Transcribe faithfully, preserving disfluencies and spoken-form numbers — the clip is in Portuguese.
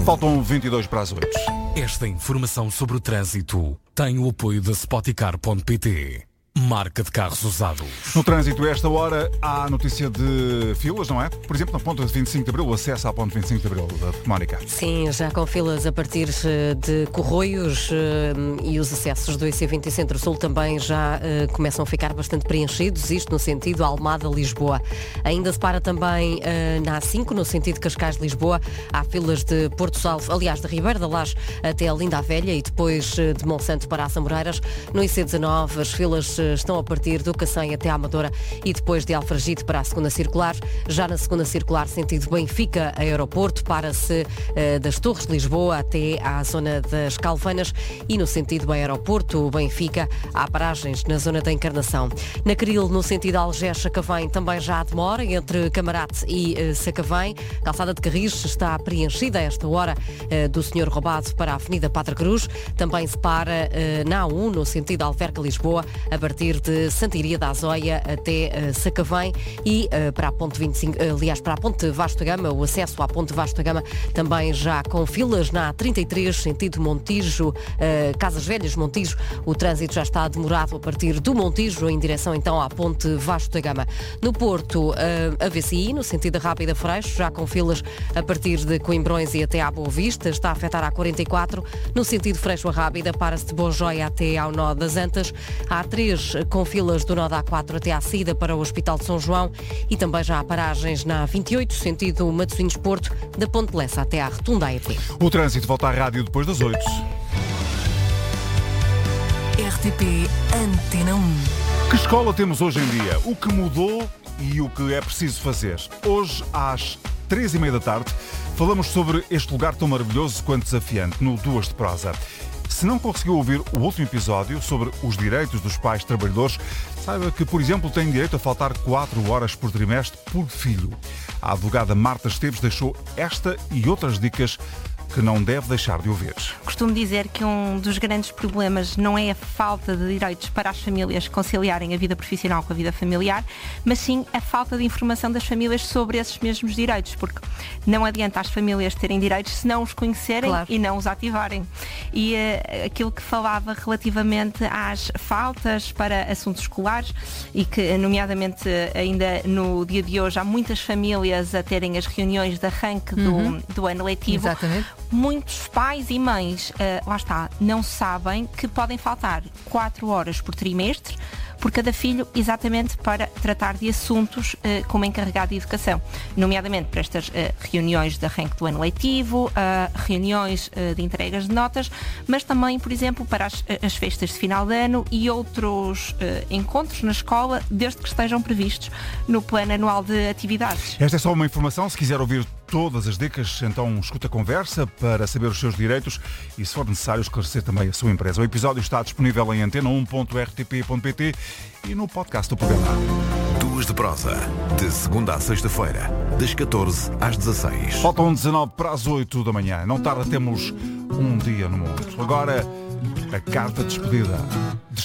Faltam vinte e dois para as oito. Esta informação sobre o trânsito tem o apoio da Spoticar ponto pt. Marca de carros usados. No trânsito, a esta hora, há notícia de filas, não é? Por exemplo, na ponta de vinte e cinco de Abril, o acesso à ponte vinte e cinco de Abril, da Mónica. Sim, já com filas a partir de Corroios e os acessos do I C vinte e Centro-Sul também já uh, começam a ficar bastante preenchidos, isto no sentido Almada-Lisboa. Ainda se para também uh, na A cinco, no sentido Cascais-Lisboa, há filas de Porto Salvo, aliás, de Ribeira da Laje até a Linda a Velha e depois uh, de Monsanto para as Amoreiras. No I C dezanove, as filas estão a partir do Cacém até à Amadora e depois de Alfragide para a segunda circular. Já na segunda circular, sentido Benfica, aeroporto, para-se uh, das Torres de Lisboa até à zona das Calvanas e no sentido aeroporto Benfica, há paragens na zona da Encarnação. Na Caril, no sentido Algés-Sacavém, também já há demora entre Camarate e uh, Sacavém. Calçada de Carris está preenchida a esta hora uh, do Senhor Roubado para a Avenida Padre Cruz. Também se para uh, na A um, no sentido Alverca-Lisboa, a partir de Santiria da Azóia até uh, Sacavém e uh, para a ponte vinte e cinco, uh, aliás, para a ponte Vasco da Gama, o acesso à ponte Vasco da Gama também já com filas na A trinta e três, sentido Montijo, uh, Casas Velhas, Montijo. O trânsito já está demorado a partir do Montijo em direção então à ponte Vasco da Gama. No Porto, uh, a V C I, no sentido da Rápida Freixo, já com filas a partir de Coimbrões e até à Boa Vista, está a afetar a A quarenta e quatro, no sentido Freixo a Rábida, para-se de Boa-Joia até ao nó das Antas, a A três com filas do nó da A quatro até à saída para o Hospital de São João e também já há paragens na A vinte e oito, sentido Matosinhos-Porto, da Ponte Lessa até à Rotunda A E P. O trânsito volta à rádio depois das oito. R T P Antena um. Que escola temos hoje em dia? O que mudou e o que é preciso fazer? Hoje, às três e meia da tarde, falamos sobre este lugar tão maravilhoso quanto desafiante, no Duas de Prosa. Se não conseguiu ouvir o último episódio sobre os direitos dos pais trabalhadores, saiba que, por exemplo, tem direito a faltar quatro horas por trimestre por filho. A advogada Marta Esteves deixou esta e outras dicas que não deve deixar de ouvir. Costumo dizer que um dos grandes problemas não é a falta de direitos para as famílias conciliarem a vida profissional com a vida familiar, mas sim a falta de informação das famílias sobre esses mesmos direitos, porque não adianta as famílias terem direitos se não os conhecerem, claro, e não os ativarem. E uh, aquilo que falava relativamente às faltas para assuntos escolares e que, nomeadamente, ainda no dia de hoje há muitas famílias a terem as reuniões de arranque uhum. do, do ano letivo. Exatamente. Muitos pais e mães, uh, lá está, não sabem que podem faltar quatro horas por trimestre por cada filho, exatamente para tratar de assuntos uh, como encarregado de educação, nomeadamente para estas uh, reuniões de arranque do ano letivo, uh, reuniões uh, de entregas de notas, mas também, por exemplo, para as, as festas de final de ano e outros uh, encontros na escola, desde que estejam previstos no plano anual de atividades. Esta é só uma informação. Se quiser ouvir todas as dicas, então escuta a conversa para saber os seus direitos e, se for necessário, esclarecer também a sua empresa. O episódio está disponível em antena um ponto r t p ponto p t e no podcast do programa. Duas de Prosa, de segunda à sexta-feira, das catorze às dezasseis. Faltam dezanove para as oito da manhã. Não tarda, temos um dia no mundo. Agora, a carta de despedida.